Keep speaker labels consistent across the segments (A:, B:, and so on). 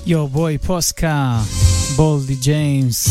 A: Your boy Posca, Boldy James,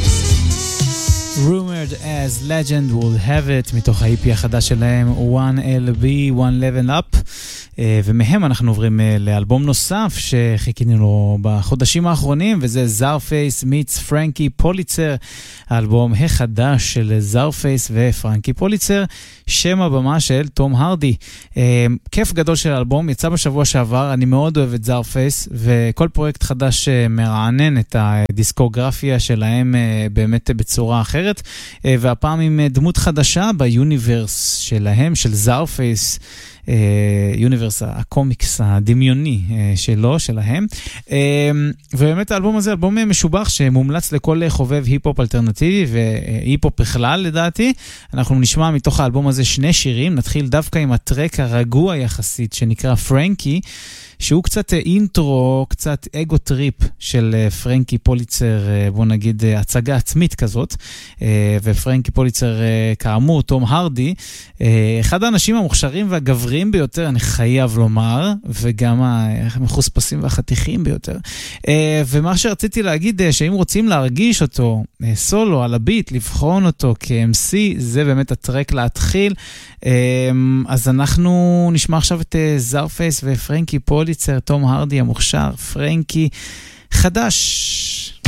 A: rumored as legend will have it, מתוך ה-EP החדש שלהם 1LB, One Level Up, ומהם אנחנו עוברים לאלבום נוסף שחיכינו לו בחודשים האחרונים, וזה זארפייס meets פרנקי פוליצר, האלבום החדש של זארפייס ופרנקי פוליצר, שם הבמה של תום הרדי. כיף גדול של האלבום, יצא בשבוע שעבר, אני מאוד אוהב את זארפייס, וכל פרויקט חדש מרענן את הדיסקוגרפיה שלהם באמת בצורה אחרת, והפעם עם דמות חדשה ביוניברס שלהם, של זארפייס, יוניברס, הקומיקס הדמיוני שלהם. ובאמת האלבום הזה, אלבום משובח שמומלץ לכל חובב היפ-הופ אלטרנטיבי והיפ-הופ בכלל לדעתי. אנחנו נשמע מתוך האלבום הזה שני שירים, נתחיל דווקא עם הטרק הרגוע יחסית שנקרא פרנקי, שהוא קצת אינטרו, קצת אגו טריפ של פרנקי פוליצר, בוא נגיד הצגה עצמית כזאת, ופרנקי פוליצר כאמור, תום הרדי, אחד האנשים המוכשרים והגבריים ביותר, אני חייב לומר, וגם המחוספסים והחתיכים ביותר. ומה שרציתי להגיד, שאם רוצים להרגיש אותו סולו על הביט, לבחון אותו כ-MC, זה באמת הטרק להתחיל. אז אנחנו נשמע עכשיו את זארפייס ופרנקי פוליצר, תום הרדי המוכשר, פרנקי חדש.